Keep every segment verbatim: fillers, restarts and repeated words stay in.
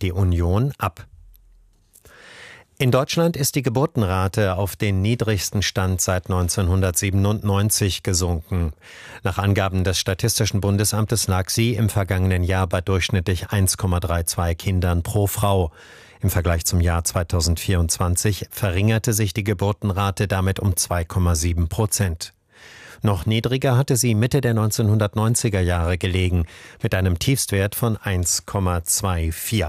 die Union ab. In Deutschland ist die Geburtenrate auf den niedrigsten Stand seit neunzehnhundertsiebenundneunzig gesunken. Nach Angaben des Statistischen Bundesamtes lag sie im vergangenen Jahr bei durchschnittlich eins Komma zweiunddreißig Kindern pro Frau. Im Vergleich zum Jahr zweitausendvierundzwanzig verringerte sich die Geburtenrate damit um zwei Komma sieben Prozent. Noch niedriger hatte sie Mitte der neunzehnhundertneunziger Jahre gelegen, mit einem Tiefstwert von eins Komma vierundzwanzig.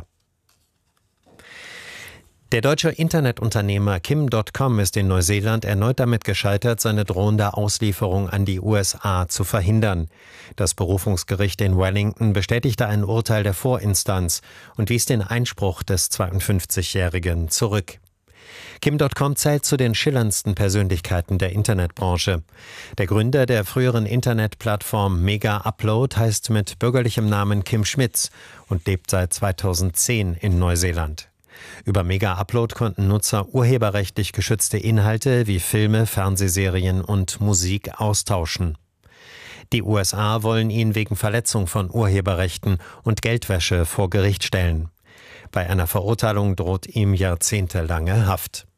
Der deutsche Internetunternehmer Kim Punkt com ist in Neuseeland erneut damit gescheitert, seine drohende Auslieferung an die U S A zu verhindern. Das Berufungsgericht in Wellington bestätigte ein Urteil der Vorinstanz und wies den Einspruch des zweiundfünfzigjährigen zurück. Kim Punkt com zählt zu den schillerndsten Persönlichkeiten der Internetbranche. Der Gründer der früheren Internetplattform Mega Upload heißt mit bürgerlichem Namen Kim Schmitz und lebt seit zweitausendzehn in Neuseeland. Über Mega Upload konnten Nutzer urheberrechtlich geschützte Inhalte wie Filme, Fernsehserien und Musik austauschen. Die U S A wollen ihn wegen Verletzung von Urheberrechten und Geldwäsche vor Gericht stellen. Bei einer Verurteilung droht ihm jahrzehntelange Haft.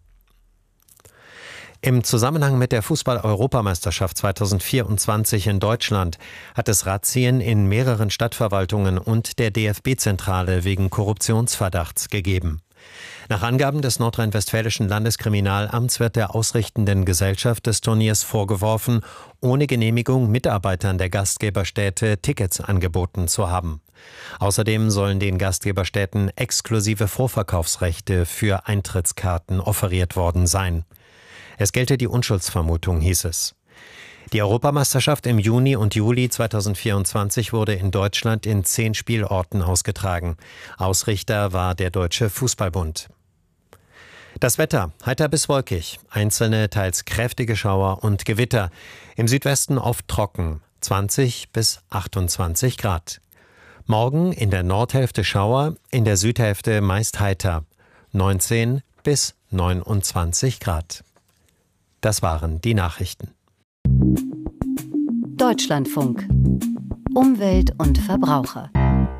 Im Zusammenhang mit der Fußball-Europameisterschaft zweitausendvierundzwanzig in Deutschland hat es Razzien in mehreren Stadtverwaltungen und der D F B-Zentrale wegen Korruptionsverdachts gegeben. Nach Angaben des nordrhein-westfälischen Landeskriminalamts wird der ausrichtenden Gesellschaft des Turniers vorgeworfen, ohne Genehmigung Mitarbeitern der Gastgeberstädte Tickets angeboten zu haben. Außerdem sollen den Gastgeberstädten exklusive Vorverkaufsrechte für Eintrittskarten offeriert worden sein. Es gelte die Unschuldsvermutung, hieß es. Die Europameisterschaft im Juni und Juli zweitausendvierundzwanzig wurde in Deutschland in zehn Spielorten ausgetragen. Ausrichter war der Deutsche Fußballbund. Das Wetter, heiter bis wolkig, einzelne teils kräftige Schauer und Gewitter. Im Südwesten oft trocken, zwanzig bis achtundzwanzig Grad. Morgen in der Nordhälfte Schauer, in der Südhälfte meist heiter, neunzehn bis neunundzwanzig Grad. Das waren die Nachrichten. Deutschlandfunk. Umwelt und Verbraucher.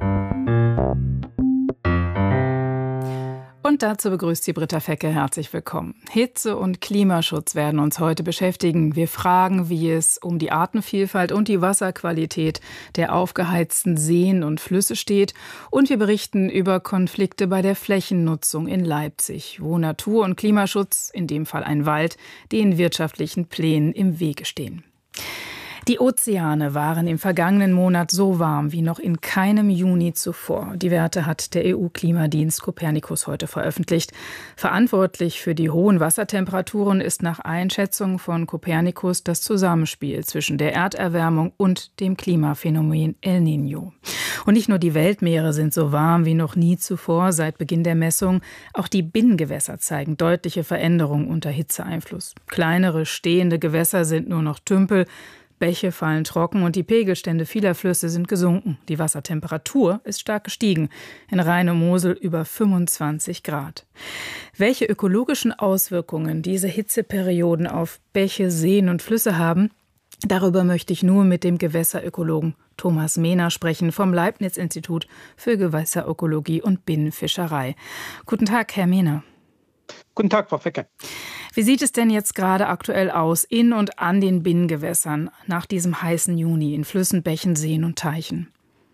Und dazu begrüßt Sie Britta Fecke. Herzlich willkommen. Hitze und Klimaschutz werden uns heute beschäftigen. Wir fragen, wie es um die Artenvielfalt und die Wasserqualität der aufgeheizten Seen und Flüsse steht. Und wir berichten über Konflikte bei der Flächennutzung in Leipzig, wo Natur- und Klimaschutz, in dem Fall ein Wald, den wirtschaftlichen Plänen im Wege stehen. Die Ozeane waren im vergangenen Monat so warm wie noch in keinem Juni zuvor. Die Werte hat der E U-Klimadienst Copernicus heute veröffentlicht. Verantwortlich für die hohen Wassertemperaturen ist nach Einschätzung von Copernicus das Zusammenspiel zwischen der Erderwärmung und dem Klimaphänomen El Niño. Und nicht nur die Weltmeere sind so warm wie noch nie zuvor seit Beginn der Messung. Auch die Binnengewässer zeigen deutliche Veränderungen unter Hitzeeinfluss. Kleinere stehende Gewässer sind nur noch Tümpel. Bäche fallen trocken und die Pegelstände vieler Flüsse sind gesunken. Die Wassertemperatur ist stark gestiegen. In Rhein und Mosel über fünfundzwanzig Grad. Welche ökologischen Auswirkungen diese Hitzeperioden auf Bäche, Seen und Flüsse haben, darüber möchte ich nur mit dem Gewässerökologen Thomas Mehner sprechen vom Leibniz-Institut für Gewässerökologie und Binnenfischerei. Guten Tag, Herr Mehner. Guten Tag, Frau Fecke. Wie sieht es denn jetzt gerade aktuell aus in und an den Binnengewässern nach diesem heißen Juni in Flüssen, Bächen, Seen und Teichen?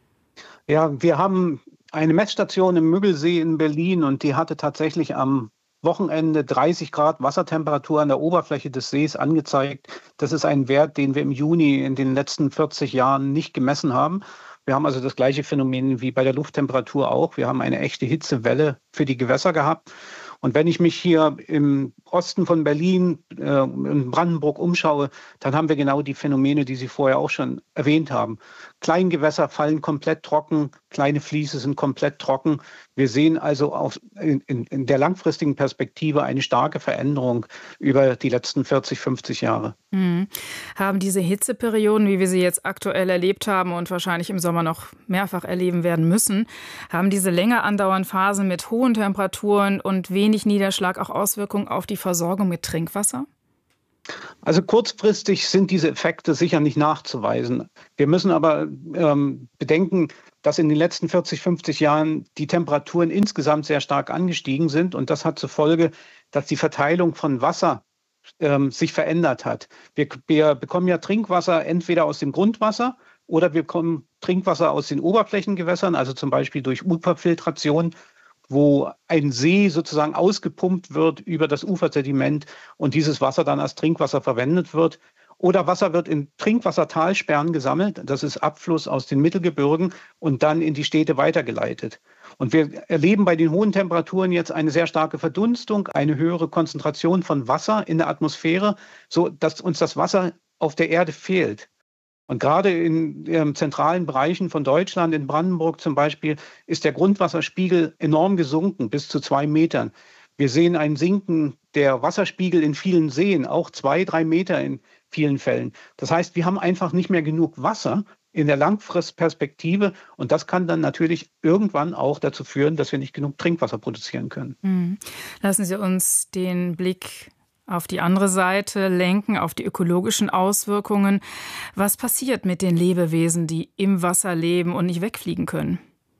Ja, wir haben eine Messstation im Müggelsee in Berlin und die hatte tatsächlich am Wochenende dreißig Grad Wassertemperatur an der Oberfläche des Sees angezeigt. Das ist ein Wert, den wir im Juni in den letzten vierzig Jahren nicht gemessen haben. Wir haben also das gleiche Phänomen wie bei der Lufttemperatur auch. Wir haben eine echte Hitzewelle für die Gewässer gehabt. Und wenn ich mich hier im Osten von Berlin, äh, in Brandenburg umschaue, dann haben wir genau die Phänomene, die Sie vorher auch schon erwähnt haben. Kleingewässer fallen komplett trocken, kleine Fließe sind komplett trocken. Wir sehen also auf, in, in der langfristigen Perspektive eine starke Veränderung über die letzten vierzig, fünfzig Jahre. Mhm. Haben diese Hitzeperioden, wie wir sie jetzt aktuell erlebt haben und wahrscheinlich im Sommer noch mehrfach erleben werden müssen, haben diese länger andauernden Phasen mit hohen Temperaturen und wenig Niederschlag auch Auswirkungen auf die Versorgung mit Trinkwasser? Also kurzfristig sind diese Effekte sicher nicht nachzuweisen. Wir müssen aber ähm, bedenken, dass in den letzten vierzig, fünfzig Jahren die Temperaturen insgesamt sehr stark angestiegen sind. Und das hat zur Folge, dass die Verteilung von Wasser ähm, sich verändert hat. Wir, wir bekommen ja Trinkwasser entweder aus dem Grundwasser oder wir bekommen Trinkwasser aus den Oberflächengewässern, also zum Beispiel durch Uferfiltration, wo ein See sozusagen ausgepumpt wird über das Ufersediment und dieses Wasser dann als Trinkwasser verwendet wird. Oder Wasser wird in Trinkwassertalsperren gesammelt, das ist Abfluss aus den Mittelgebirgen und dann in die Städte weitergeleitet. Und wir erleben bei den hohen Temperaturen jetzt eine sehr starke Verdunstung, eine höhere Konzentration von Wasser in der Atmosphäre, so dass uns das Wasser auf der Erde fehlt. Und gerade in ähm, zentralen Bereichen von Deutschland, in Brandenburg zum Beispiel, ist der Grundwasserspiegel enorm gesunken, bis zu zwei Metern. Wir sehen ein Sinken der Wasserspiegel in vielen Seen, auch zwei, drei Meter in vielen Fällen. Das heißt, wir haben einfach nicht mehr genug Wasser in der Langfristperspektive und das kann dann natürlich irgendwann auch dazu führen, dass wir nicht genug Trinkwasser produzieren können. Hm. Lassen Sie uns den Blick auf die andere Seite lenken, auf die ökologischen Auswirkungen. Was passiert mit den Lebewesen, die im Wasser leben und nicht wegfliegen können?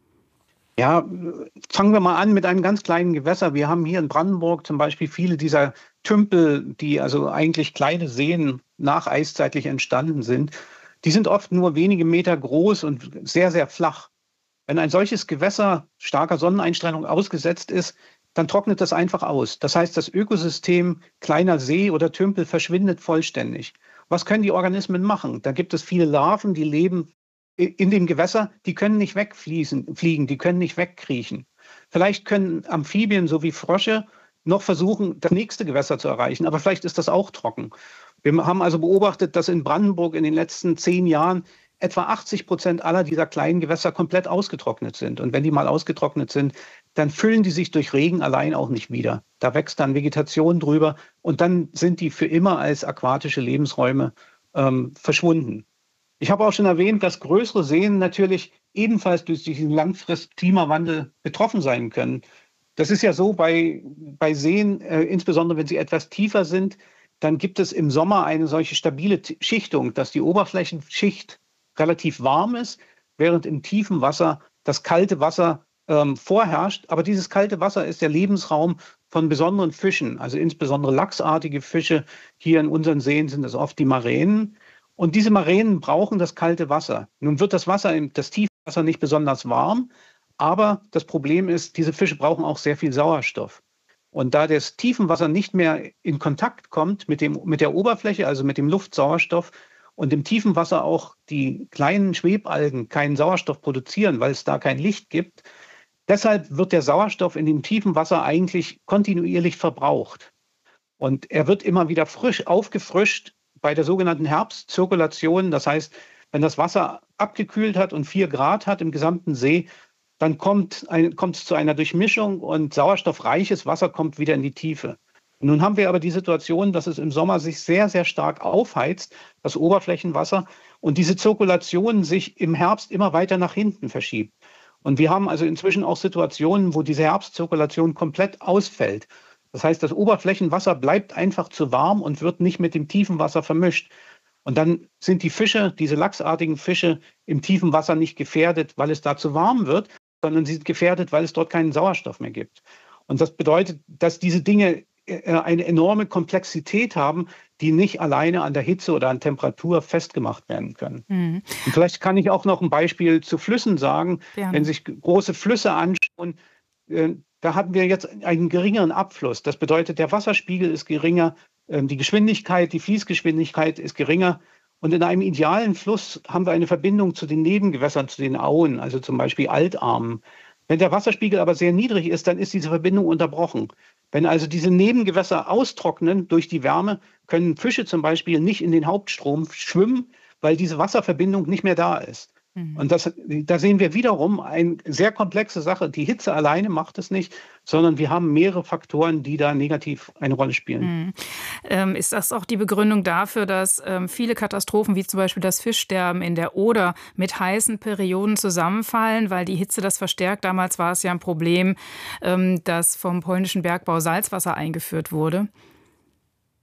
Ja, fangen wir mal an mit einem ganz kleinen Gewässer. Wir haben hier in Brandenburg zum Beispiel viele dieser Tümpel, die also eigentlich kleine Seen nacheiszeitlich entstanden sind. Die sind oft nur wenige Meter groß und sehr, sehr flach. Wenn ein solches Gewässer starker Sonneneinstrahlung ausgesetzt ist, dann trocknet das einfach aus. Das heißt, das Ökosystem kleiner See oder Tümpel verschwindet vollständig. Was können die Organismen machen? Da gibt es viele Larven, die leben in dem Gewässer, die können nicht wegfliegen, fliegen, die können nicht wegkriechen. Vielleicht können Amphibien sowie Frösche noch versuchen, das nächste Gewässer zu erreichen, aber vielleicht ist das auch trocken. Wir haben also beobachtet, dass in Brandenburg in den letzten zehn Jahren etwa achtzig Prozent aller dieser kleinen Gewässer komplett ausgetrocknet sind. Und wenn die mal ausgetrocknet sind, dann füllen die sich durch Regen allein auch nicht wieder. Da wächst dann Vegetation drüber und dann sind die für immer als aquatische Lebensräume ähm, verschwunden. Ich habe auch schon erwähnt, dass größere Seen natürlich ebenfalls durch diesen Langfrist-Klimawandel betroffen sein können. Das ist ja so bei, bei Seen, äh, insbesondere wenn sie etwas tiefer sind, dann gibt es im Sommer eine solche stabile Schichtung, dass die Oberflächenschicht relativ warm ist, während im tiefen Wasser das kalte Wasser ähm, vorherrscht. Aber dieses kalte Wasser ist der Lebensraum von besonderen Fischen, also insbesondere lachsartige Fische. Hier in unseren Seen sind es oft die Maränen. Und diese Maränen brauchen das kalte Wasser. Nun wird das Wasser, das Tiefwasser nicht besonders warm, aber das Problem ist, diese Fische brauchen auch sehr viel Sauerstoff. Und da das Tiefenwasser nicht mehr in Kontakt kommt mit dem, mit der Oberfläche, also mit dem Luftsauerstoff, und im tiefen Wasser auch die kleinen Schwebalgen keinen Sauerstoff produzieren, weil es da kein Licht gibt, deshalb wird der Sauerstoff in dem tiefen Wasser eigentlich kontinuierlich verbraucht. Und er wird immer wieder frisch aufgefrischt bei der sogenannten Herbstzirkulation. Das heißt, wenn das Wasser abgekühlt hat und vier Grad hat im gesamten See, dann kommt, ein, kommt es zu einer Durchmischung und sauerstoffreiches Wasser kommt wieder in die Tiefe. Nun haben wir aber die Situation, dass es im Sommer sich sehr, sehr stark aufheizt, das Oberflächenwasser, und diese Zirkulation sich im Herbst immer weiter nach hinten verschiebt. Und wir haben also inzwischen auch Situationen, wo diese Herbstzirkulation komplett ausfällt. Das heißt, das Oberflächenwasser bleibt einfach zu warm und wird nicht mit dem tiefen Wasser vermischt. Und dann sind die Fische, diese lachsartigen Fische, im tiefen Wasser nicht gefährdet, weil es da zu warm wird, sondern sie sind gefährdet, weil es dort keinen Sauerstoff mehr gibt. Und das bedeutet, dass diese Dinge eine enorme Komplexität haben, die nicht alleine an der Hitze oder an Temperatur festgemacht werden können. Mhm. Und vielleicht kann ich auch noch ein Beispiel zu Flüssen sagen. Ja. Wenn sich große Flüsse anschauen, äh, da hatten wir jetzt einen geringeren Abfluss. Das bedeutet, der Wasserspiegel ist geringer, äh, die Geschwindigkeit, die Fließgeschwindigkeit ist geringer. Und in einem idealen Fluss haben wir eine Verbindung zu den Nebengewässern, zu den Auen, also zum Beispiel Altarmen. Wenn der Wasserspiegel aber sehr niedrig ist, dann ist diese Verbindung unterbrochen. Wenn also diese Nebengewässer austrocknen durch die Wärme, können Fische zum Beispiel nicht in den Hauptstrom schwimmen, weil diese Wasserverbindung nicht mehr da ist. Mhm. Und das, da sehen wir wiederum eine sehr komplexe Sache. Die Hitze alleine macht es nicht, sondern wir haben mehrere Faktoren, die da negativ eine Rolle spielen. Mhm. Ähm, ist das auch die Begründung dafür, dass ähm, viele Katastrophen, wie zum Beispiel das Fischsterben in der Oder, mit heißen Perioden zusammenfallen, weil die Hitze das verstärkt? Damals war es ja ein Problem, ähm, dass vom polnischen Bergbau Salzwasser eingeführt wurde.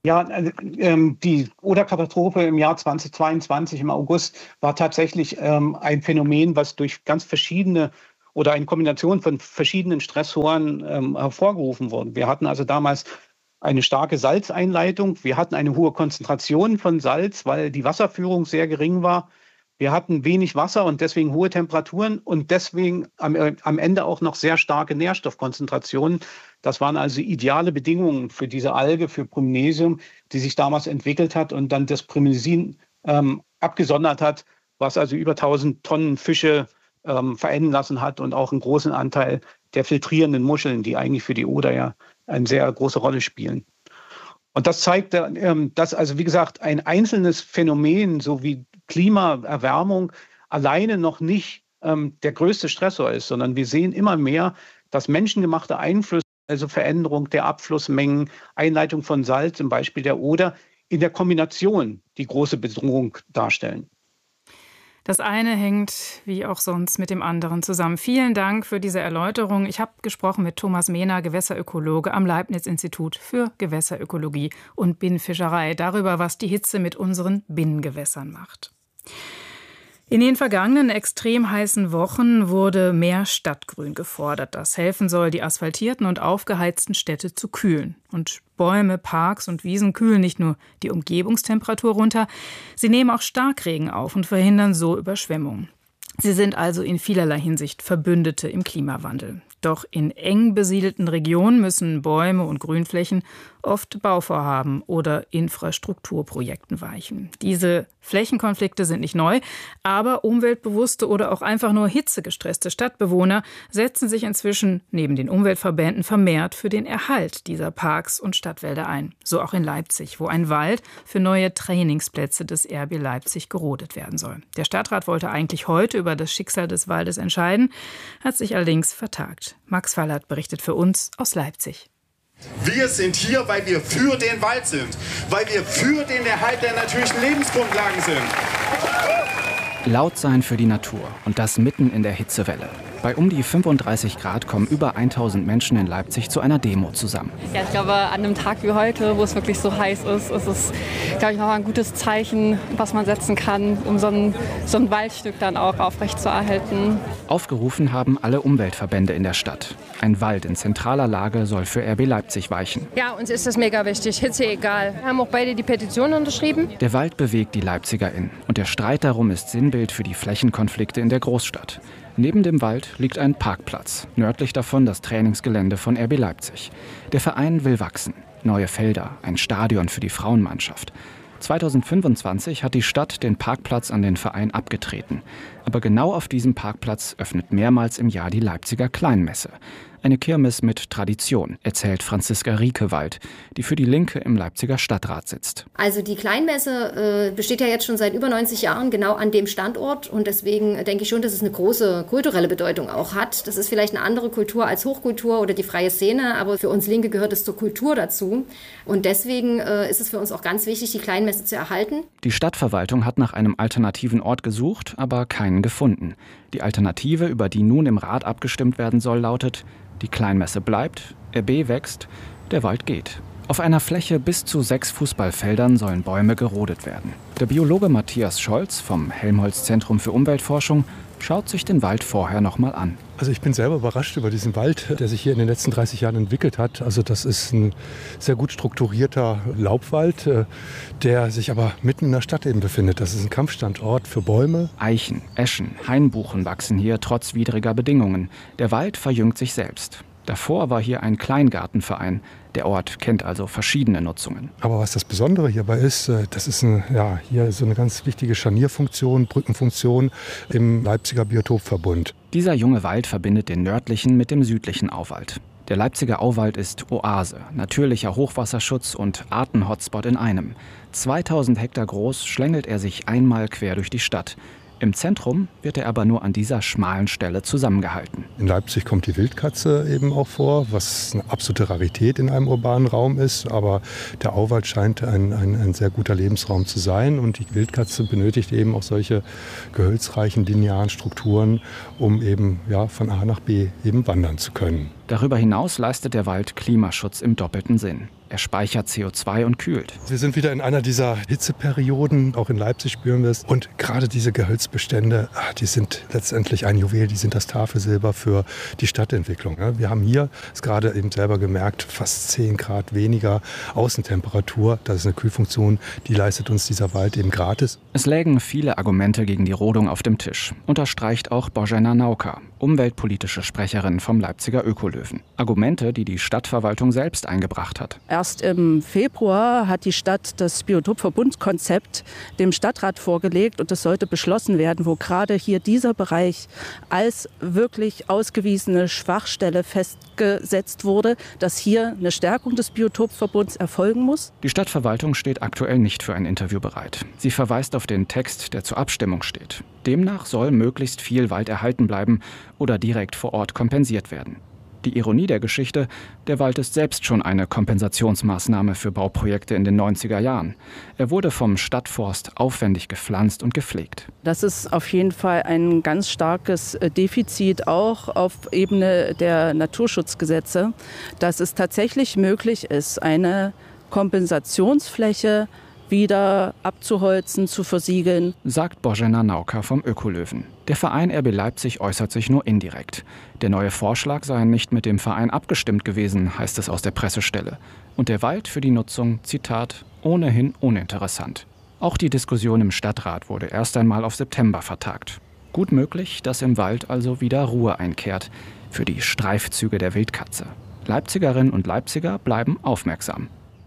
Ja, also, ähm, die Oder-Katastrophe im Jahr zweitausendzweiundzwanzig im August war tatsächlich ähm, ein Phänomen, was durch ganz verschiedene oder eine Kombination von verschiedenen Stressoren ähm, hervorgerufen wurde. Wir hatten also damals eine starke Salzeinleitung. Wir hatten eine hohe Konzentration von Salz, weil die Wasserführung sehr gering war. Wir hatten wenig Wasser und deswegen hohe Temperaturen und deswegen am, äh, am Ende auch noch sehr starke Nährstoffkonzentrationen. Das waren also ideale Bedingungen für diese Alge, für Prymnesium, die sich damals entwickelt hat und dann das Prymnesin ähm, abgesondert hat, was also über tausend Tonnen Fische ähm, verenden lassen hat und auch einen großen Anteil der filtrierenden Muscheln, die eigentlich für die Oder ja eine sehr große Rolle spielen. Und das zeigt, ähm, dass also wie gesagt ein einzelnes Phänomen, so wie Klimaerwärmung, alleine noch nicht ähm, der größte Stressor ist, sondern wir sehen immer mehr, dass menschengemachte Einflüsse, also Veränderung der Abflussmengen, Einleitung von Salz, zum Beispiel der Oder, in der Kombination die große Bedrohung darstellen. Das eine hängt wie auch sonst mit dem anderen zusammen. Vielen Dank für diese Erläuterung. Ich habe gesprochen mit Thomas Mehner, Gewässerökologe am Leibniz-Institut für Gewässerökologie und Binnenfischerei, darüber, was die Hitze mit unseren Binnengewässern macht. In den vergangenen extrem heißen Wochen wurde mehr Stadtgrün gefordert, das helfen soll, die asphaltierten und aufgeheizten Städte zu kühlen. Und Bäume, Parks und Wiesen kühlen nicht nur die Umgebungstemperatur runter, sie nehmen auch Starkregen auf und verhindern so Überschwemmungen. Sie sind also in vielerlei Hinsicht Verbündete im Klimawandel. Doch in eng besiedelten Regionen müssen Bäume und Grünflächen oft Bauvorhaben oder Infrastrukturprojekten weichen. Diese Flächenkonflikte sind nicht neu, aber umweltbewusste oder auch einfach nur hitzegestresste Stadtbewohner setzen sich inzwischen neben den Umweltverbänden vermehrt für den Erhalt dieser Parks und Stadtwälder ein. So auch in Leipzig, wo ein Wald für neue Trainingsplätze des R B Leipzig gerodet werden soll. Der Stadtrat wollte eigentlich heute über das Schicksal des Waldes entscheiden, hat sich allerdings vertagt. Max Fallert berichtet für uns aus Leipzig. Wir sind hier, weil wir für den Wald sind, weil wir für den Erhalt der natürlichen Lebensgrundlagen sind. Laut sein für die Natur und das mitten in der Hitzewelle. Bei um die fünfunddreißig Grad kommen über tausend Menschen in Leipzig zu einer Demo zusammen. Ja, ich glaube, an einem Tag wie heute, wo es wirklich so heiß ist, ist es, glaube ich, noch ein gutes Zeichen, was man setzen kann, um so ein, so ein Waldstück dann auch aufrechtzuerhalten. Aufgerufen haben alle Umweltverbände in der Stadt. Ein Wald in zentraler Lage soll für R B Leipzig weichen. Ja, uns ist das mega wichtig. Hitze egal. Wir haben auch beide die Petition unterschrieben. Der Wald bewegt die LeipzigerInnen. Und der Streit darum ist Sinnbild für die Flächenkonflikte in der Großstadt. Neben dem Wald liegt ein Parkplatz, nördlich davon das Trainingsgelände von R B Leipzig. Der Verein will wachsen. Neue Felder, ein Stadion für die Frauenmannschaft. zweitausendfünfundzwanzig hat die Stadt den Parkplatz an den Verein abgetreten. Aber genau auf diesem Parkplatz öffnet mehrmals im Jahr die Leipziger Kleinmesse. Eine Kirmes mit Tradition, erzählt Franziska Riekewald, die für die Linke im Leipziger Stadtrat sitzt. Also die Kleinmesse äh, besteht ja jetzt schon seit über neunzig Jahren genau an dem Standort. Und deswegen denke ich schon, dass es eine große kulturelle Bedeutung auch hat. Das ist vielleicht eine andere Kultur als Hochkultur oder die freie Szene. Aber für uns Linke gehört es zur Kultur dazu. Und deswegen äh, ist es für uns auch ganz wichtig, die Kleinmesse zu erhalten. Die Stadtverwaltung hat nach einem alternativen Ort gesucht, aber keinen gefunden. Die Alternative, über die nun im Rat abgestimmt werden soll, lautet: Die Kleinmesse bleibt, R B wächst, der Wald geht. Auf einer Fläche bis zu sechs Fußballfeldern sollen Bäume gerodet werden. Der Biologe Matthias Scholz vom Helmholtz-Zentrum für Umweltforschung schaut sich den Wald vorher noch mal an. Also ich bin selber überrascht über diesen Wald, der sich hier in den letzten dreißig Jahren entwickelt hat. Also das ist ein sehr gut strukturierter Laubwald, der sich aber mitten in der Stadt eben befindet. Das ist ein Kampfstandort für Bäume. Eichen, Eschen, Hainbuchen wachsen hier trotz widriger Bedingungen. Der Wald verjüngt sich selbst. Davor war hier ein Kleingartenverein. Der Ort kennt also verschiedene Nutzungen. Aber was das Besondere hierbei ist, das ist ein, ja, hier so eine ganz wichtige Scharnierfunktion, Brückenfunktion im Leipziger Biotopverbund. Dieser junge Wald verbindet den nördlichen mit dem südlichen Auwald. Der Leipziger Auwald ist Oase, natürlicher Hochwasserschutz und Artenhotspot in einem. zweitausend Hektar groß schlängelt er sich einmal quer durch die Stadt. Im Zentrum wird er aber nur an dieser schmalen Stelle zusammengehalten. In Leipzig kommt die Wildkatze eben auch vor, was eine absolute Rarität in einem urbanen Raum ist. Aber der Auwald scheint ein, ein, ein sehr guter Lebensraum zu sein. Und die Wildkatze benötigt eben auch solche gehölzreichen, linearen Strukturen, um eben ja, von A nach B eben wandern zu können. Darüber hinaus leistet der Wald Klimaschutz im doppelten Sinn. Er speichert C O zwei und kühlt. Wir sind wieder in einer dieser Hitzeperioden, auch in Leipzig spüren wir es. Und gerade diese Gehölzbestände, die sind letztendlich ein Juwel, die sind das Tafelsilber für die Stadtentwicklung. Wir haben hier, ist gerade eben selber gemerkt, fast zehn Grad weniger Außentemperatur. Das ist eine Kühlfunktion, die leistet uns dieser Wald eben gratis. Es lägen viele Argumente gegen die Rodung auf dem Tisch, unterstreicht auch Bożena Nauka, umweltpolitische Sprecherin vom Leipziger Ökolöwen. Argumente, die die Stadtverwaltung selbst eingebracht hat. Erst im Februar hat die Stadt das Biotopverbundkonzept dem Stadtrat vorgelegt und es sollte beschlossen werden, wo gerade hier dieser Bereich als wirklich ausgewiesene Schwachstelle festgesetzt wurde, dass hier eine Stärkung des Biotopverbunds erfolgen muss. Die Stadtverwaltung steht aktuell nicht für ein Interview bereit. Sie verweist auf den Text, der zur Abstimmung steht. Demnach soll möglichst viel Wald erhalten bleiben oder direkt vor Ort kompensiert werden. Die Ironie der Geschichte, der Wald ist selbst schon eine Kompensationsmaßnahme für Bauprojekte in den neunziger Jahren. Er wurde vom Stadtforst aufwendig gepflanzt und gepflegt. Das ist auf jeden Fall ein ganz starkes Defizit, auch auf Ebene der Naturschutzgesetze, dass es tatsächlich möglich ist, eine Kompensationsfläche wieder abzuholzen, zu versiegeln, sagt Bożena Nauka vom Ökolöwen. Der Verein R B Leipzig äußert sich nur indirekt. Der neue Vorschlag sei nicht mit dem Verein abgestimmt gewesen, heißt es aus der Pressestelle. Und der Wald für die Nutzung, Zitat, ohnehin uninteressant. Auch die Diskussion im Stadtrat wurde erst einmal auf September vertagt. Gut möglich, dass im Wald also wieder Ruhe einkehrt für die Streifzüge der Wildkatze. Leipzigerinnen und Leipziger bleiben aufmerksam.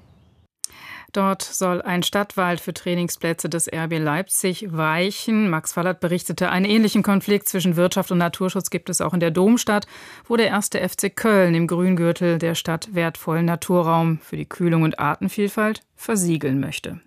Dort soll ein Stadtwald für Trainingsplätze des R B Leipzig weichen. Max Fallert berichtete, einen ähnlichen Konflikt zwischen Wirtschaft und Naturschutz gibt es auch in der Domstadt, wo der erste F C Köln im Grüngürtel der Stadt wertvollen Naturraum für die Kühlung und Artenvielfalt versiegeln möchte.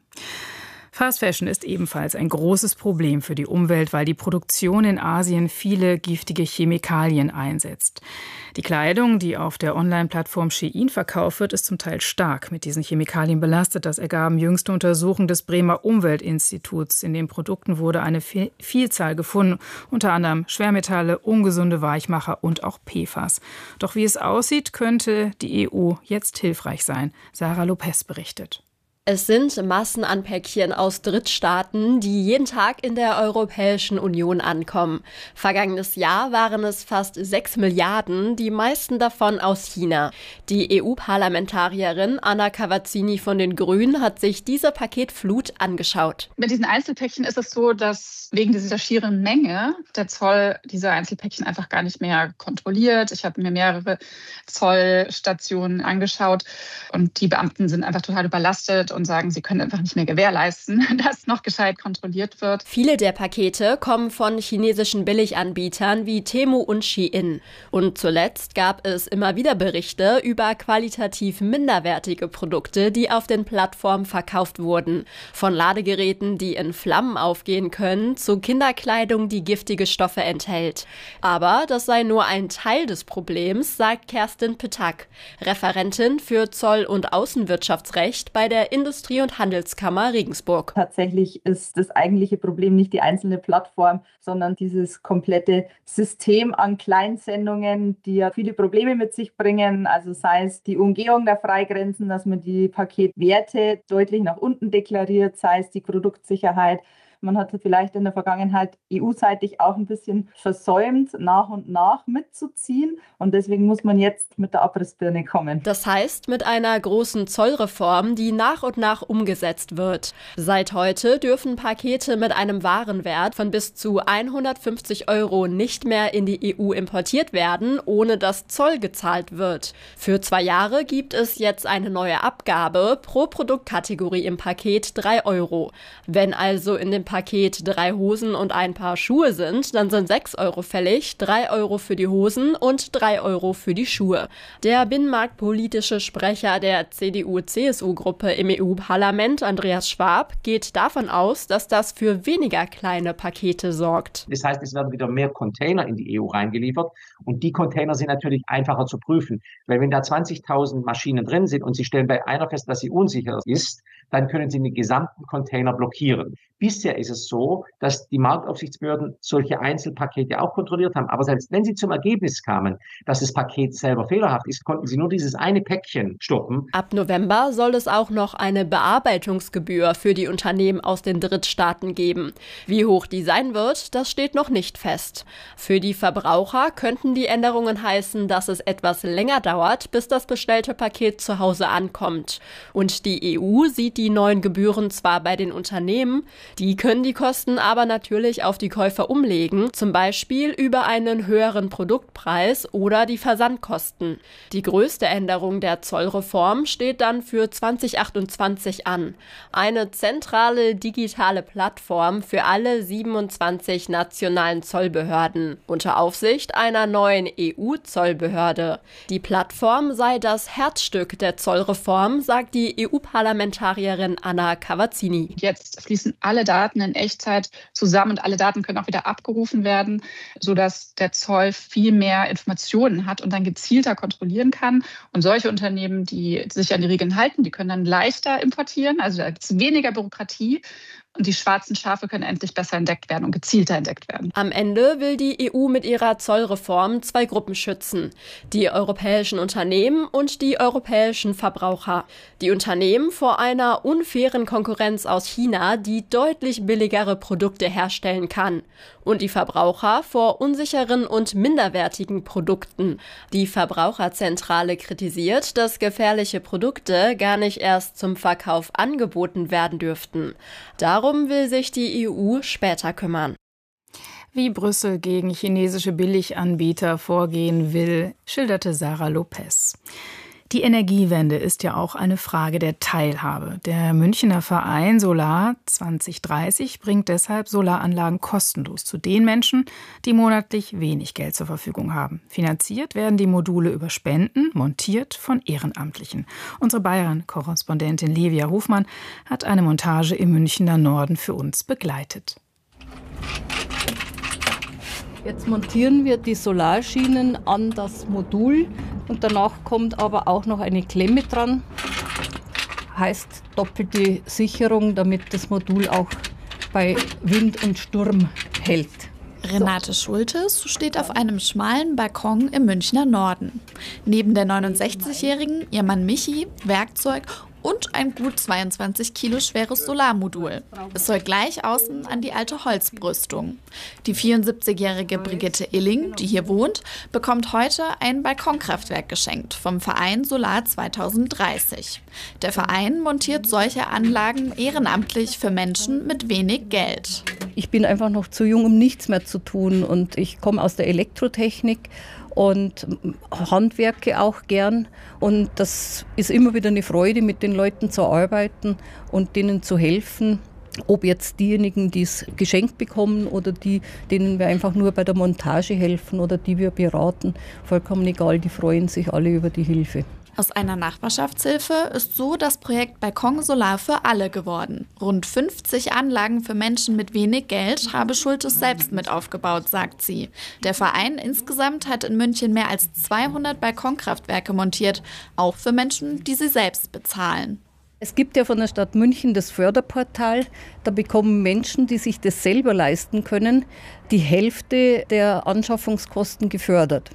Fast Fashion ist ebenfalls ein großes Problem für die Umwelt, weil die Produktion in Asien viele giftige Chemikalien einsetzt. Die Kleidung, die auf der Online-Plattform Shein verkauft wird, ist zum Teil stark mit diesen Chemikalien belastet. Das ergaben jüngste Untersuchungen des Bremer Umweltinstituts. In den Produkten wurde eine Vielzahl gefunden, unter anderem Schwermetalle, ungesunde Weichmacher und auch P F A S. Doch wie es aussieht, könnte die E U jetzt hilfreich sein. Sarah Lopez berichtet. Es sind Massen an Päckchen aus Drittstaaten, die jeden Tag in der Europäischen Union ankommen. Vergangenes Jahr waren es fast sechs Milliarden, die meisten davon aus China. Die E U-Parlamentarierin Anna Cavazzini von den Grünen hat sich diese Paketflut angeschaut. Mit diesen Einzelpäckchen ist es so, dass wegen dieser schieren Menge der Zoll diese Einzelpäckchen einfach gar nicht mehr kontrolliert. Ich habe mir mehrere Zollstationen angeschaut und die Beamten sind einfach total überlastet und sagen, sie können einfach nicht mehr gewährleisten, dass noch gescheit kontrolliert wird. Viele der Pakete kommen von chinesischen Billiganbietern wie Temu und Shein. Und zuletzt gab es immer wieder Berichte über qualitativ minderwertige Produkte, die auf den Plattformen verkauft wurden. Von Ladegeräten, die in Flammen aufgehen können, zu Kinderkleidung, die giftige Stoffe enthält. Aber das sei nur ein Teil des Problems, sagt Kerstin Petak, Referentin für Zoll- und Außenwirtschaftsrecht bei der Industrie- und Handelskammer Regensburg. Tatsächlich ist das eigentliche Problem nicht die einzelne Plattform, sondern dieses komplette System an Kleinsendungen, die ja viele Probleme mit sich bringen. Also sei es die Umgehung der Freigrenzen, dass man die Paketwerte deutlich nach unten deklariert, sei es die Produktsicherheit. Man hat vielleicht in der Vergangenheit E U-seitig auch ein bisschen versäumt, nach und nach mitzuziehen. Und deswegen muss man jetzt mit der Abrissbirne kommen. Das heißt, mit einer großen Zollreform, die nach und nach umgesetzt wird. Seit heute dürfen Pakete mit einem Warenwert von bis zu hundertfünfzig Euro nicht mehr in die E U importiert werden, ohne dass Zoll gezahlt wird. Für zwei Jahre gibt es jetzt eine neue Abgabe pro Produktkategorie im Paket drei Euro. Wenn also in dem Paket drei Hosen und ein Paar Schuhe sind, dann sind sechs Euro fällig, drei Euro für die Hosen und drei Euro für die Schuhe. Der binnenmarktpolitische Sprecher der C D U C S U-Gruppe im E U-Parlament, Andreas Schwab, geht davon aus, dass das für weniger kleine Pakete sorgt. Das heißt, es werden wieder mehr Container in die E U reingeliefert und die Container sind natürlich einfacher zu prüfen, weil wenn da zwanzigtausend Maschinen drin sind und Sie stellen bei einer fest, dass sie unsicher ist, dann können Sie den gesamten Container blockieren. Bisher ist es so, dass die Marktaufsichtsbehörden solche Einzelpakete auch kontrolliert haben. Aber selbst wenn sie zum Ergebnis kamen, dass das Paket selber fehlerhaft ist, konnten sie nur dieses eine Päckchen stoppen. Ab November soll es auch noch eine Bearbeitungsgebühr für die Unternehmen aus den Drittstaaten geben. Wie hoch die sein wird, das steht noch nicht fest. Für die Verbraucher könnten die Änderungen heißen, dass es etwas länger dauert, bis das bestellte Paket zu Hause ankommt. Und die E U sieht die neuen Gebühren zwar bei den Unternehmen, die können die Kosten aber natürlich auf die Käufer umlegen, zum Beispiel über einen höheren Produktpreis oder die Versandkosten. Die größte Änderung der Zollreform steht dann für zwanzig achtundzwanzig an. Eine zentrale digitale Plattform für alle siebenundzwanzig nationalen Zollbehörden unter Aufsicht einer neuen E U-Zollbehörde. Die Plattform sei das Herzstück der Zollreform, sagt die E U-Parlamentarierin Anna Cavazzini. Jetzt fließen alle Daten in Echtzeit zusammen und alle Daten können auch wieder abgerufen werden, sodass der Zoll viel mehr Informationen hat und dann gezielter kontrollieren kann. Und solche Unternehmen, die sich an die Regeln halten, die können dann leichter importieren. Also da gibt es weniger Bürokratie. Und die schwarzen Schafe können endlich besser entdeckt werden und gezielter entdeckt werden. Am Ende will die E U mit ihrer Zollreform zwei Gruppen schützen: die europäischen Unternehmen und die europäischen Verbraucher. Die Unternehmen vor einer unfairen Konkurrenz aus China, die deutlich billigere Produkte herstellen kann. Und die Verbraucher vor unsicheren und minderwertigen Produkten. Die Verbraucherzentrale kritisiert, dass gefährliche Produkte gar nicht erst zum Verkauf angeboten werden dürften. Darum will sich die E U später kümmern. Wie Brüssel gegen chinesische Billiganbieter vorgehen will, schilderte Sarah Lopez. Die Energiewende ist ja auch eine Frage der Teilhabe. Der Münchner Verein Solar zwanzig dreißig bringt deshalb Solaranlagen kostenlos zu den Menschen, die monatlich wenig Geld zur Verfügung haben. Finanziert werden die Module über Spenden, montiert von Ehrenamtlichen. Unsere Bayern-Korrespondentin Livia Hofmann hat eine Montage im Münchner Norden für uns begleitet. Jetzt montieren wir die Solarschienen an das Modul und danach kommt aber auch noch eine Klemme dran. Heißt doppelte Sicherung, damit das Modul auch bei Wind und Sturm hält. Renate Schultes steht auf einem schmalen Balkon im Münchner Norden. Neben der neunundsechzigjährigen ihr Mann Michi, Werkzeug und ein gut zweiundzwanzig Kilo schweres Solarmodul. Es soll gleich außen an die alte Holzbrüstung. Die vierundsiebzigjährige Brigitte Illing, die hier wohnt, bekommt heute ein Balkonkraftwerk geschenkt vom Verein Solar zwanzig dreißig. Der Verein montiert solche Anlagen ehrenamtlich für Menschen mit wenig Geld. Ich bin einfach noch zu jung, um nichts mehr zu tun, und ich komme aus der Elektrotechnik und handwerke auch gern, und das ist immer wieder eine Freude, mit den Leuten zu arbeiten und denen zu helfen. Ob jetzt diejenigen, die es geschenkt bekommen oder die, denen wir einfach nur bei der Montage helfen oder die wir beraten, vollkommen egal, die freuen sich alle über die Hilfe. Aus einer Nachbarschaftshilfe ist so das Projekt Balkon Solar für alle geworden. Rund fünfzig Anlagen für Menschen mit wenig Geld habe Schultes selbst mit aufgebaut, sagt sie. Der Verein insgesamt hat in München mehr als zweihundert Balkonkraftwerke montiert, auch für Menschen, die sie selbst bezahlen. Es gibt ja von der Stadt München das Förderportal. Da bekommen Menschen, die sich das selber leisten können, die Hälfte der Anschaffungskosten gefördert.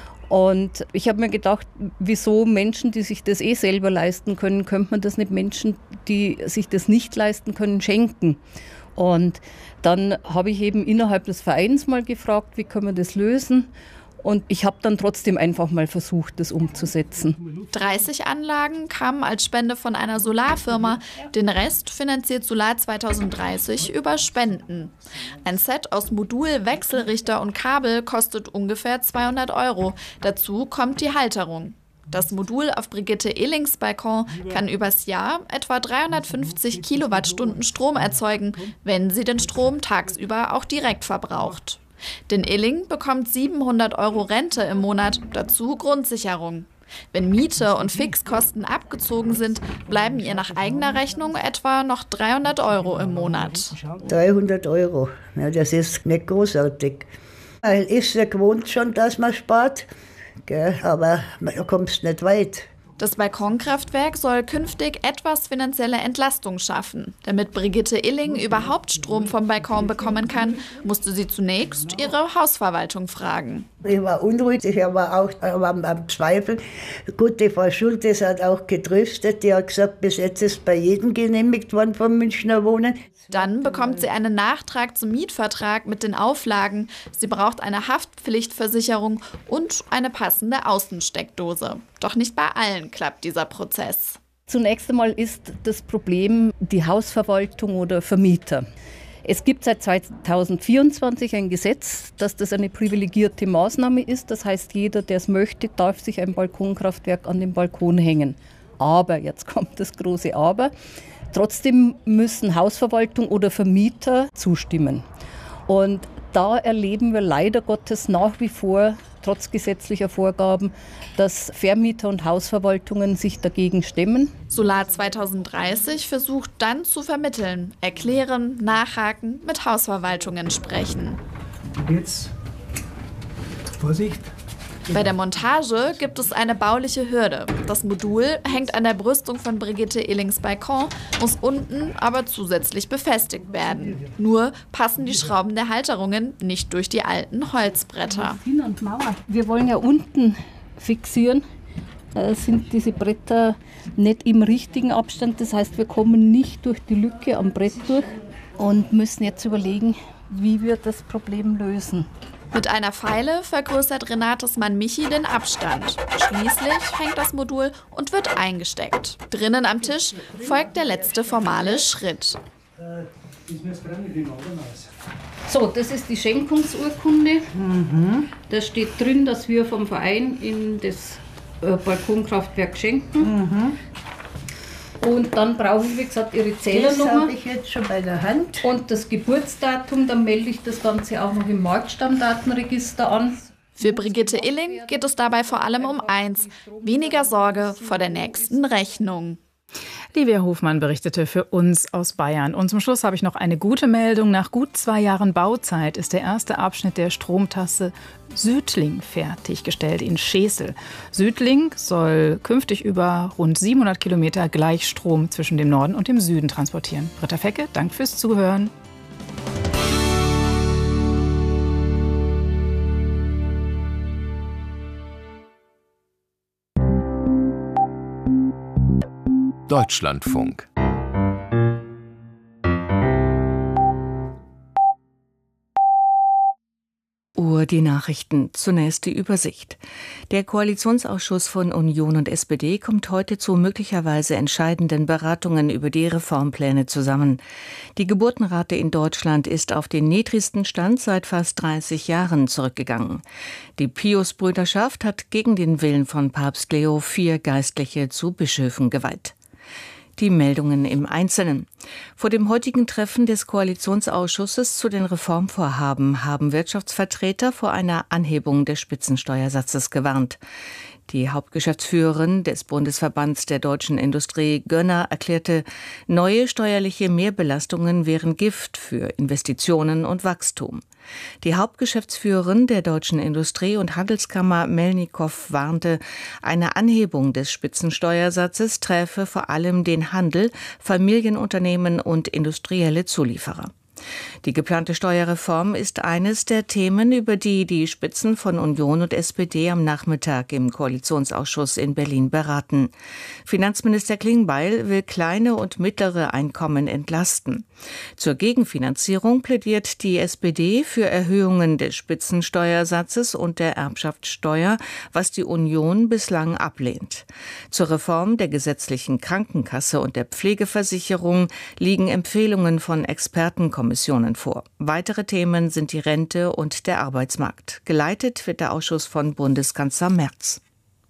Und ich habe mir gedacht, wieso Menschen, die sich das eh selber leisten können, könnte man das nicht Menschen, die sich das nicht leisten können, schenken. Und dann habe ich eben innerhalb des Vereins mal gefragt, wie können wir das lösen? Und ich habe dann trotzdem einfach mal versucht, das umzusetzen. dreißig Anlagen kamen als Spende von einer Solarfirma. Den Rest finanziert Solar zwanzig dreißig über Spenden. Ein Set aus Modul, Wechselrichter und Kabel kostet ungefähr zweihundert Euro. Dazu kommt die Halterung. Das Modul auf Brigitte Illings Balkon kann übers Jahr etwa dreihundertfünfzig Kilowattstunden Strom erzeugen, wenn sie den Strom tagsüber auch direkt verbraucht. Denn Illing bekommt siebenhundert Euro Rente im Monat, dazu Grundsicherung. Wenn Miete und Fixkosten abgezogen sind, bleiben ihr nach eigener Rechnung etwa noch dreihundert Euro im Monat. dreihundert Euro, ja, das ist nicht großartig. Man ist ja gewohnt schon, dass man spart, gell, aber man kommt nicht weit. Das Balkonkraftwerk soll künftig etwas finanzielle Entlastung schaffen. Damit Brigitte Illing überhaupt Strom vom Balkon bekommen kann, musste sie zunächst ihre Hausverwaltung fragen. Ich war unruhig, ich war auch am, am Zweifeln. Gut, die Frau Schultes hat auch getröstet, die hat gesagt, bis jetzt ist bei jedem genehmigt worden vom Münchner Wohnen. Dann bekommt sie einen Nachtrag zum Mietvertrag mit den Auflagen. Sie braucht eine Haftpflichtversicherung und eine passende Außensteckdose. Doch nicht bei allen klappt dieser Prozess. Zunächst einmal ist das Problem die Hausverwaltung oder Vermieter. Es gibt seit zweitausendvierundzwanzig ein Gesetz, dass das eine privilegierte Maßnahme ist. Das heißt, jeder, der es möchte, darf sich ein Balkonkraftwerk an den Balkon hängen. Aber, jetzt kommt das große Aber, trotzdem müssen Hausverwaltung oder Vermieter zustimmen. Und da erleben wir leider Gottes nach wie vor, trotz gesetzlicher Vorgaben, dass Vermieter und Hausverwaltungen sich dagegen stemmen. Solar zweitausenddreißig versucht dann zu vermitteln, erklären, nachhaken, mit Hausverwaltungen sprechen. Jetzt, Vorsicht. Bei der Montage gibt es eine bauliche Hürde. Das Modul hängt an der Brüstung von Brigitte Illings Balkon, muss unten aber zusätzlich befestigt werden. Nur passen die Schrauben der Halterungen nicht durch die alten Holzbretter. Wir wollen ja unten fixieren, äh, sind diese Bretter nicht im richtigen Abstand. Das heißt, wir kommen nicht durch die Lücke am Brett durch und müssen jetzt überlegen, wie wir das Problem lösen. Mit einer Feile vergrößert Renates Mann Michi den Abstand. Schließlich hängt das Modul und wird eingesteckt. Drinnen am Tisch folgt der letzte formale Schritt. So, das ist die Schenkungsurkunde. Mhm. Da steht drin, dass wir vom Verein in das äh, Balkonkraftwerk schenken. Mhm. Und dann brauche ich, wie gesagt, Ihre Zählernummer. Das habe ich jetzt schon bei der Hand. Und das Geburtsdatum, dann melde ich das Ganze auch noch im Marktstammdatenregister an. Für Brigitte Illing geht es dabei vor allem um eins: weniger Sorge vor der nächsten Rechnung. Livia Hofmann berichtete für uns aus Bayern. Und zum Schluss habe ich noch eine gute Meldung. Nach gut zwei Jahren Bauzeit ist der erste Abschnitt der Stromtrasse Südling fertiggestellt in Schesel. Südling soll künftig über rund siebenhundert Kilometer Gleichstrom zwischen dem Norden und dem Süden transportieren. Britta Fecke, Dank fürs Zuhören. Deutschlandfunk. Uhr die Nachrichten. Zunächst die Übersicht. Der Koalitionsausschuss von Union und S P D kommt heute zu möglicherweise entscheidenden Beratungen über die Reformpläne zusammen. Die Geburtenrate in Deutschland ist auf den niedrigsten Stand seit fast dreißig Jahren zurückgegangen. Die Pius-Brüderschaft hat gegen den Willen von Papst Leo vier Geistliche zu Bischöfen geweiht. Die Meldungen im Einzelnen. Vor dem heutigen Treffen des Koalitionsausschusses zu den Reformvorhaben haben Wirtschaftsvertreter vor einer Anhebung des Spitzensteuersatzes gewarnt. Die Hauptgeschäftsführerin des Bundesverbands der deutschen Industrie, Gönner, erklärte, neue steuerliche Mehrbelastungen wären Gift für Investitionen und Wachstum. Die Hauptgeschäftsführerin der deutschen Industrie- und Handelskammer, Melnikow, warnte, eine Anhebung des Spitzensteuersatzes träfe vor allem den Handel, Familienunternehmen und industrielle Zulieferer. Die geplante Steuerreform ist eines der Themen, über die die Spitzen von Union und S P D am Nachmittag im Koalitionsausschuss in Berlin beraten. Finanzminister Klingbeil will kleine und mittlere Einkommen entlasten. Zur Gegenfinanzierung plädiert die S P D für Erhöhungen des Spitzensteuersatzes und der Erbschaftssteuer, was die Union bislang ablehnt. Zur Reform der gesetzlichen Krankenkasse und der Pflegeversicherung liegen Empfehlungen von Expertenkommissionen vor. Weitere Themen sind die Rente und der Arbeitsmarkt. Geleitet wird der Ausschuss von Bundeskanzler Merz.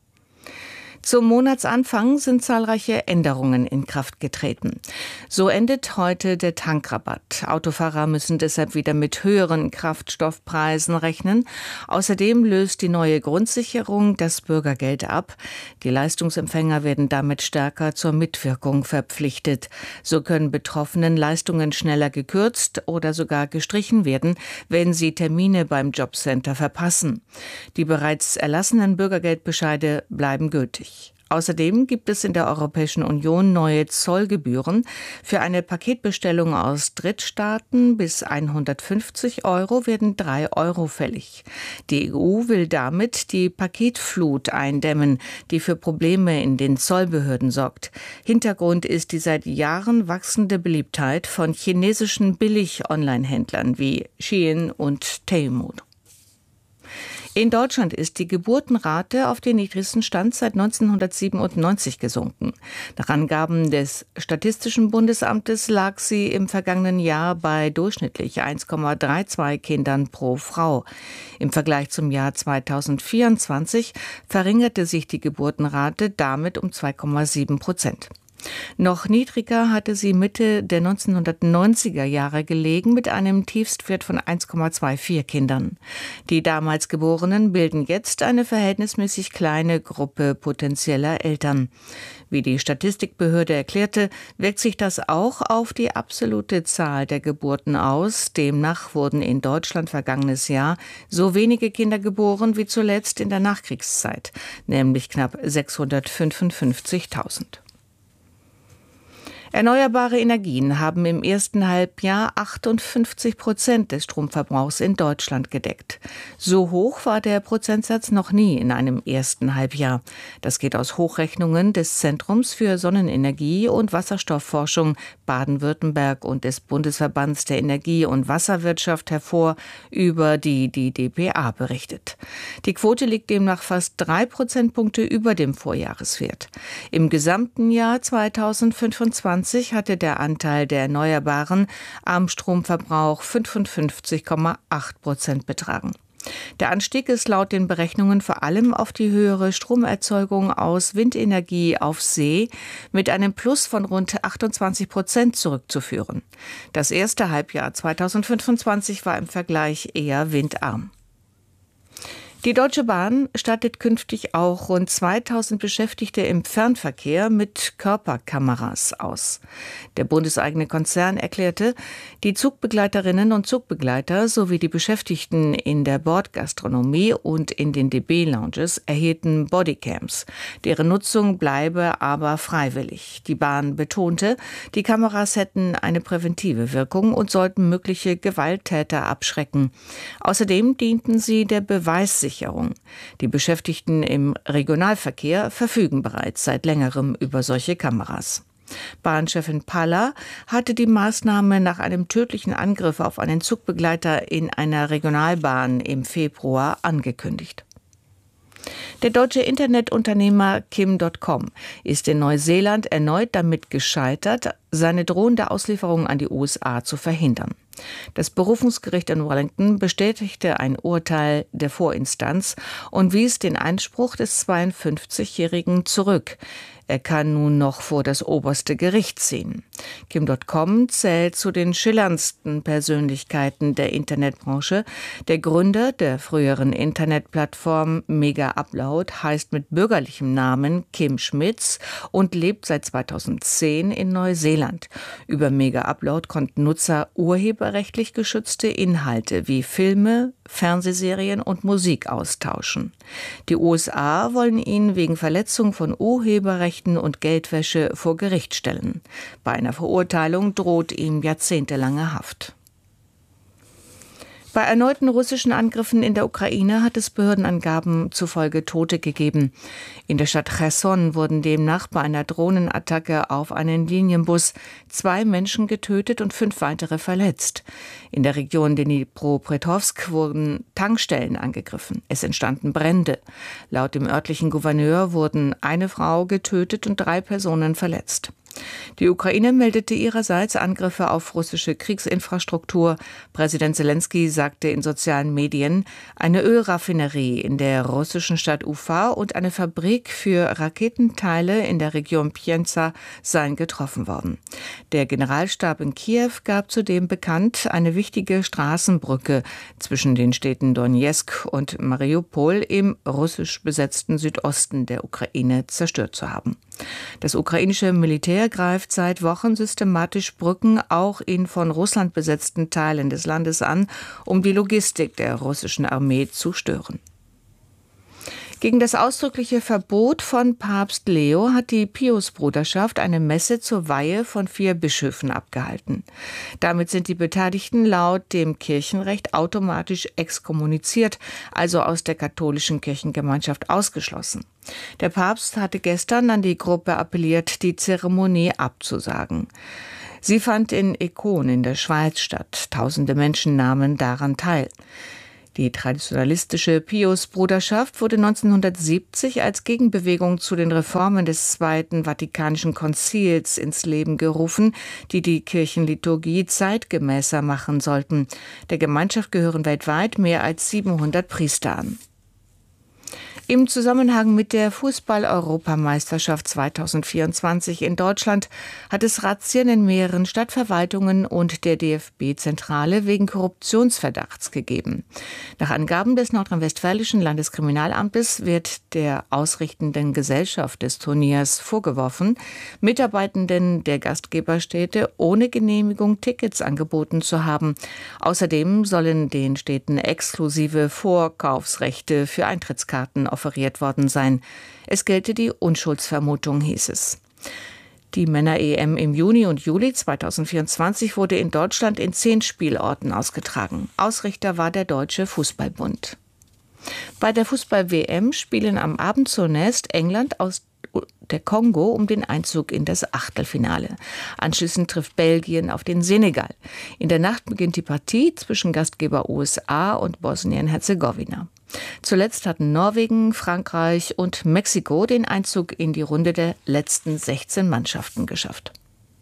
Zum Monatsanfang sind zahlreiche Änderungen in Kraft getreten. So endet heute der Tankrabatt. Autofahrer müssen deshalb wieder mit höheren Kraftstoffpreisen rechnen. Außerdem löst die neue Grundsicherung das Bürgergeld ab. Die Leistungsempfänger werden damit stärker zur Mitwirkung verpflichtet. So können Betroffenen Leistungen schneller gekürzt oder sogar gestrichen werden, wenn sie Termine beim Jobcenter verpassen. Die bereits erlassenen Bürgergeldbescheide bleiben gültig. Außerdem gibt es in der Europäischen Union neue Zollgebühren. Für eine Paketbestellung aus Drittstaaten bis hundertfünfzig Euro werden drei Euro fällig. Die E U will damit die Paketflut eindämmen, die für Probleme in den Zollbehörden sorgt. Hintergrund ist die seit Jahren wachsende Beliebtheit von chinesischen Billig-Online-Händlern wie Shein und Temu. In Deutschland ist die Geburtenrate auf den niedrigsten Stand seit neunzehnhundertsiebenundneunzig gesunken. Nach Angaben des Statistischen Bundesamtes lag sie im vergangenen Jahr bei durchschnittlich eins Komma zweiunddreißig Kindern pro Frau. Im Vergleich zum Jahr zweitausendvierundzwanzig verringerte sich die Geburtenrate damit um zwei Komma sieben Prozent. Noch niedriger hatte sie Mitte der neunzehnhundertneunziger Jahre gelegen mit einem Tiefstwert von eins Komma vierundzwanzig Kindern. Die damals Geborenen bilden jetzt eine verhältnismäßig kleine Gruppe potenzieller Eltern. Wie die Statistikbehörde erklärte, wirkt sich das auch auf die absolute Zahl der Geburten aus. Demnach wurden in Deutschland vergangenes Jahr so wenige Kinder geboren wie zuletzt in der Nachkriegszeit, nämlich knapp sechshundertfünfundfünfzigtausend. Erneuerbare Energien haben im ersten Halbjahr achtundfünfzig Prozent des Stromverbrauchs in Deutschland gedeckt. So hoch war der Prozentsatz noch nie in einem ersten Halbjahr. Das geht aus Hochrechnungen des Zentrums für Sonnenenergie und Wasserstoffforschung Baden-Württemberg und des Bundesverbands der Energie- und Wasserwirtschaft hervor, über die die d p a berichtet. Die Quote liegt demnach fast drei Prozentpunkte über dem Vorjahreswert. Im gesamten Jahr zweitausendfünfundzwanzig hatte der Anteil der Erneuerbaren am Stromverbrauch fünfundfünfzig Komma acht Prozent betragen. Der Anstieg ist laut den Berechnungen vor allem auf die höhere Stromerzeugung aus Windenergie auf See mit einem Plus von rund achtundzwanzig Prozent zurückzuführen. Das erste Halbjahr zweitausendfünfundzwanzig war im Vergleich eher windarm. Die Deutsche Bahn stattet künftig auch rund zweitausend Beschäftigte im Fernverkehr mit Körperkameras aus. Der bundeseigene Konzern erklärte, die Zugbegleiterinnen und Zugbegleiter sowie die Beschäftigten in der Bordgastronomie und in den D B-Lounges erhielten Bodycams. Deren Nutzung bleibe aber freiwillig. Die Bahn betonte, die Kameras hätten eine präventive Wirkung und sollten mögliche Gewalttäter abschrecken. Außerdem dienten sie der Beweissicherung. Die Beschäftigten im Regionalverkehr verfügen bereits seit längerem über solche Kameras. Bahnchefin Paller hatte die Maßnahme nach einem tödlichen Angriff auf einen Zugbegleiter in einer Regionalbahn im Februar angekündigt. Der deutsche Internetunternehmer Kim Punkt com ist in Neuseeland erneut damit gescheitert, seine drohende Auslieferung an die U S A zu verhindern. Das Berufungsgericht in Wellington bestätigte ein Urteil der Vorinstanz und wies den Einspruch des zweiundfünfzigjährigen zurück. Er kann nun noch vor das oberste Gericht ziehen. Kim Punkt com zählt zu den schillerndsten Persönlichkeiten der Internetbranche. Der Gründer der früheren Internetplattform Mega Upload heißt mit bürgerlichem Namen Kim Schmitz und lebt seit zweitausendzehn in Neuseeland. Über Mega Upload konnten Nutzer urheberrechtlich geschützte Inhalte wie Filme, Fernsehserien und Musik austauschen. Die U S A wollen ihn wegen Verletzung von Urheberrechten und Geldwäsche vor Gericht stellen. Bei einer Verurteilung droht ihm jahrzehntelange Haft. Bei erneuten russischen Angriffen in der Ukraine hat es Behördenangaben zufolge Tote gegeben. In der Stadt Cherson wurden demnach bei einer Drohnenattacke auf einen Linienbus zwei Menschen getötet und fünf weitere verletzt. In der Region Dnipropetrovsk wurden Tankstellen angegriffen. Es entstanden Brände. Laut dem örtlichen Gouverneur wurden eine Frau getötet und drei Personen verletzt. Die Ukraine meldete ihrerseits Angriffe auf russische Kriegsinfrastruktur. Präsident Selenskyj sagte in sozialen Medien, eine Ölraffinerie in der russischen Stadt Ufa und eine Fabrik für Raketenteile in der Region Pienza seien getroffen worden. Der Generalstab in Kiew gab zudem bekannt, eine wichtige Straßenbrücke zwischen den Städten Donezk und Mariupol im russisch besetzten Südosten der Ukraine zerstört zu haben. Das ukrainische Militär greift seit Wochen systematisch Brücken auch in von Russland besetzten Teilen des Landes an, um die Logistik der russischen Armee zu stören. Gegen das ausdrückliche Verbot von Papst Leo hat die Piusbruderschaft eine Messe zur Weihe von vier Bischöfen abgehalten. Damit sind die Beteiligten laut dem Kirchenrecht automatisch exkommuniziert, also aus der katholischen Kirchengemeinschaft ausgeschlossen. Der Papst hatte gestern an die Gruppe appelliert, die Zeremonie abzusagen. Sie fand in Econ in der Schweiz statt. Tausende Menschen nahmen daran teil. Die traditionalistische Piusbruderschaft wurde neunzehnhundertsiebzig als Gegenbewegung zu den Reformen des Zweiten Vatikanischen Konzils ins Leben gerufen, die die Kirchenliturgie zeitgemäßer machen sollten. Der Gemeinschaft gehören weltweit mehr als siebenhundert Priester an. Im Zusammenhang mit der Fußball-Europameisterschaft zweitausendvierundzwanzig in Deutschland hat es Razzien in mehreren Stadtverwaltungen und der D F B-Zentrale wegen Korruptionsverdachts gegeben. Nach Angaben des nordrhein-westfälischen Landeskriminalamtes wird der ausrichtenden Gesellschaft des Turniers vorgeworfen, Mitarbeitenden der Gastgeberstädte ohne Genehmigung Tickets angeboten zu haben. Außerdem sollen den Städten exklusive Vorkaufsrechte für Eintrittskarten offeriert worden sein. Es gelte die Unschuldsvermutung, hieß es. Die Männer-E M im Juni und Juli zweitausendvierundzwanzig wurde in Deutschland in zehn Spielorten ausgetragen. Ausrichter war der Deutsche Fußballbund. Bei der Fußball-W M spielen am Abend zunächst England aus der Kongo um den Einzug in das Achtelfinale. Anschließend trifft Belgien auf den Senegal. In der Nacht beginnt die Partie zwischen Gastgeber U S A und Bosnien-Herzegowina. Zuletzt hatten Norwegen, Frankreich und Mexiko den Einzug in die Runde der letzten sechzehn Mannschaften geschafft.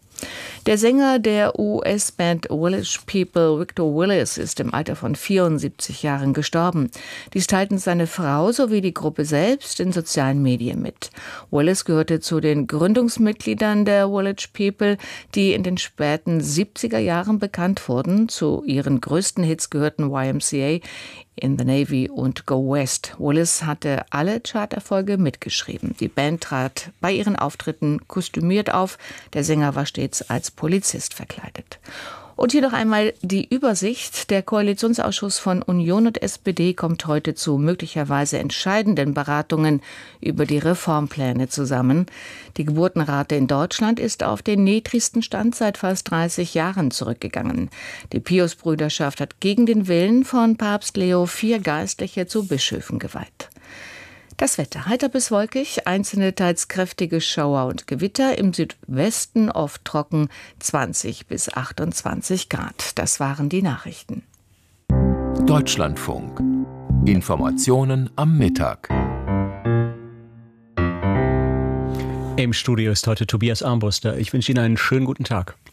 Der Sänger der U S-Band Village People, Victor Willis, ist im Alter von vierundsiebzig Jahren gestorben. Dies teilten seine Frau sowie die Gruppe selbst in sozialen Medien mit. Willis gehörte zu den Gründungsmitgliedern der Village People, die in den späten siebziger Jahren bekannt wurden. Zu ihren größten Hits gehörten Y M C A, In the Navy und Go West. Willis hatte alle Charterfolge mitgeschrieben. Die Band trat bei ihren Auftritten kostümiert auf. Der Sänger war stets als Polizist verkleidet. Und hier noch einmal die Übersicht. Der Koalitionsausschuss von Union und S P D kommt heute zu möglicherweise entscheidenden Beratungen über die Reformpläne zusammen. Die Geburtenrate in Deutschland ist auf den niedrigsten Stand seit fast dreißig Jahren zurückgegangen. Die Piusbrüderschaft hat gegen den Willen von Papst Leo vier Geistliche zu Bischöfen geweiht. Das Wetter: heiter bis wolkig, einzelne teils kräftige Schauer und Gewitter, im Südwesten oft trocken, zwanzig bis achtundzwanzig Grad. Das waren die Nachrichten. Deutschlandfunk. Informationen am Mittag. Im Studio ist heute Tobias Armbruster. Ich wünsche Ihnen einen schönen guten Tag.